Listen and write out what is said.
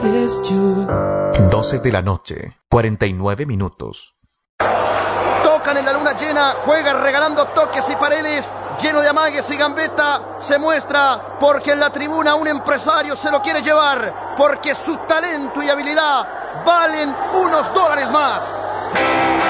12 de la noche, 49 minutos. Tocan en la luna llena, juega regalando toques y paredes, lleno de amagues y gambeta. Se muestra porque en la tribuna un empresario se lo quiere llevar, porque su talento y habilidad valen unos dólares más.